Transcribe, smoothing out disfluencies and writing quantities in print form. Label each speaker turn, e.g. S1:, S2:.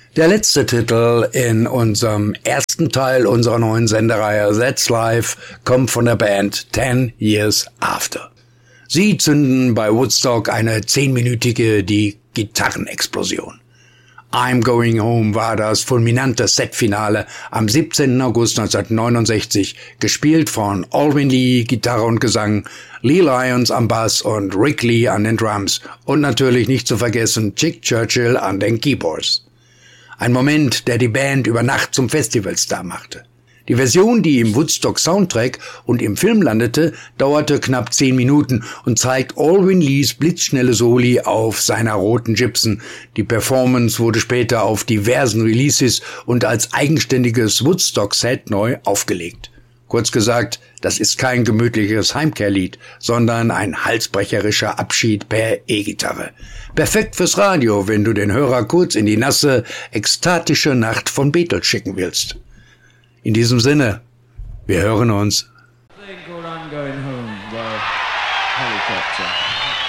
S1: Der letzte Titel in unserem ersten Teil unserer neuen Sendereihe That's Life kommt von der Band 10 Years After. Sie zünden bei Woodstock eine 10-minütige Gitarrenexplosion. I'm Going Home war das fulminante Setfinale am 17. August 1969, gespielt von Alvin Lee, Gitarre und Gesang, Lee Lyons am Bass und Rick Lee an den Drums und natürlich nicht zu vergessen Chick Churchill an den Keyboards. Ein Moment, der die Band über Nacht zum Festivalstar machte. Die Version, die im Woodstock-Soundtrack und im Film landete, dauerte knapp 10 Minuten und zeigt Alvin Lees blitzschnelle Soli auf seiner roten Gibson. Die Performance wurde später auf diversen Releases und als eigenständiges Woodstock-Set neu aufgelegt. Kurz gesagt, das ist kein gemütliches Heimkehrlied, sondern ein halsbrecherischer Abschied per E-Gitarre. Perfekt fürs Radio, wenn du den Hörer kurz in die nasse, ekstatische Nacht von Beatles schicken willst. In diesem Sinne, wir hören uns.